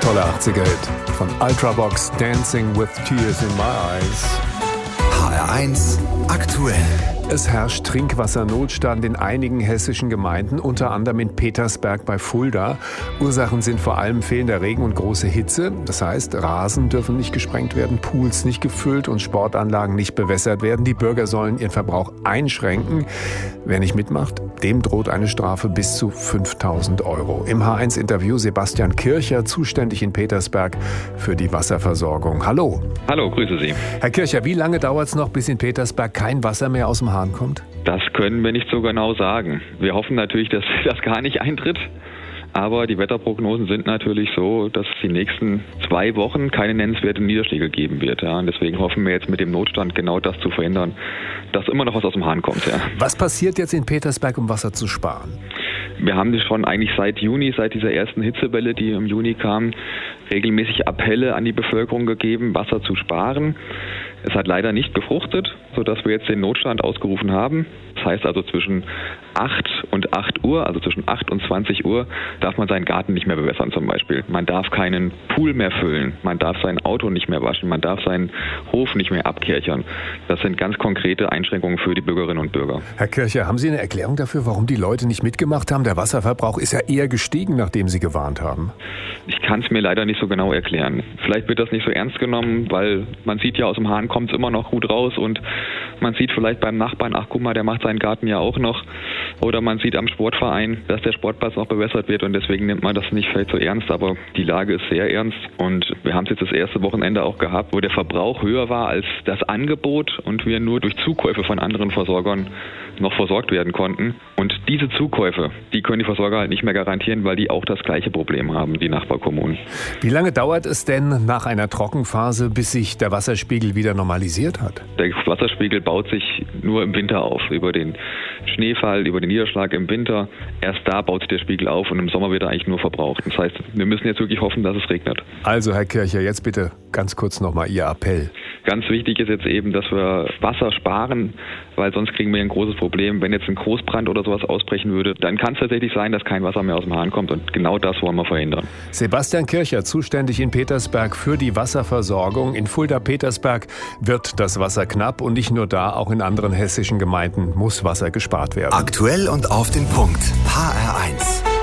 toller 80er-Hit von Ultravox, Dancing with Tears in My Eyes. HR1 aktuell. Es herrscht Trinkwassernotstand in einigen hessischen Gemeinden, unter anderem in Petersberg bei Fulda. Ursachen sind vor allem fehlender Regen und große Hitze. Das heißt, Rasen dürfen nicht gesprengt werden, Pools nicht gefüllt und Sportanlagen nicht bewässert werden. Die Bürger sollen ihren Verbrauch einschränken. Wer nicht mitmacht, dem droht eine Strafe bis zu 5.000 €. Im H1-Interview Sebastian Kircher, zuständig in Petersberg für die Wasserversorgung. Hallo. Hallo, grüße Sie. Herr Kircher, wie lange dauert es noch, bis in Petersberg kein Wasser mehr aus dem Hahn kommt? Das können wir nicht so genau sagen. Wir hoffen natürlich, dass das gar nicht eintritt. Aber die Wetterprognosen sind natürlich so, dass es die nächsten 2 Wochen keine nennenswerten Niederschläge geben wird. Ja. Und deswegen hoffen wir jetzt mit dem Notstand genau das zu verhindern, dass immer noch was aus dem Hahn kommt. Ja. Was passiert jetzt in Petersberg, um Wasser zu sparen? Wir haben schon eigentlich seit Juni, seit dieser ersten Hitzewelle, die im Juni kam, regelmäßig Appelle an die Bevölkerung gegeben, Wasser zu sparen. Es hat leider nicht gefruchtet, sodass wir jetzt den Notstand ausgerufen haben. Das heißt also zwischen 8 und 8 Uhr, also zwischen 8 und 20 Uhr, darf man seinen Garten nicht mehr bewässern zum Beispiel. Man darf keinen Pool mehr füllen, man darf sein Auto nicht mehr waschen, man darf seinen Hof nicht mehr abkärchern. Das sind ganz konkrete Einschränkungen für die Bürgerinnen und Bürger. Herr Kircher, haben Sie eine Erklärung dafür, warum die Leute nicht mitgemacht haben? Der Wasserverbrauch ist ja eher gestiegen, nachdem Sie gewarnt haben. Ich kann es mir leider nicht so genau erklären. Vielleicht wird das nicht so ernst genommen, weil man sieht ja, aus dem Hahn kommt es immer noch gut raus und man sieht vielleicht beim Nachbarn, ach guck mal, der macht seinen Garten ja auch noch. Oder man sieht am Sportverein, dass der Sportplatz noch bewässert wird und deswegen nimmt man das nicht vielleicht so ernst. Aber die Lage ist sehr ernst und wir haben es jetzt das erste Wochenende auch gehabt, wo der Verbrauch höher war als das Angebot und wir nur durch Zukäufe von anderen Versorgern noch versorgt werden konnten. Und diese Zukäufe, die können die Versorger halt nicht mehr garantieren, weil die auch das gleiche Problem haben, die Nachbarkommunen. Wie lange dauert es denn nach einer Trockenphase, bis sich der Wasserspiegel wieder normalisiert hat? Der Wasserspiegel baut sich nur im Winter auf, über den Schneefall, über den Niederschlag im Winter. Erst da baut sich der Spiegel auf und im Sommer wird er eigentlich nur verbraucht. Das heißt, wir müssen jetzt wirklich hoffen, dass es regnet. Also, Herr Kircher, jetzt bitte ganz kurz nochmal Ihr Appell. Ganz wichtig ist jetzt eben, dass wir Wasser sparen, weil sonst kriegen wir ein großes Problem. Wenn jetzt ein Großbrand oder sowas ausbrechen würde, dann kann es tatsächlich sein, dass kein Wasser mehr aus dem Hahn kommt und genau das wollen wir verhindern. Sebastian Kircher, zuständig in Petersberg für die Wasserversorgung. In Fulda-Petersberg wird das Wasser knapp und nicht nur da, auch in anderen hessischen Gemeinden muss Wasser gespart werden. Aktuell und auf den Punkt. HR1.